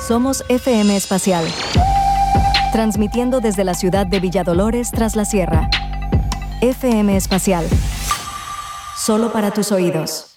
Somos FM Espacial, transmitiendo desde la ciudad de Villadolores tras la sierra. FM Espacial, solo para tus oídos.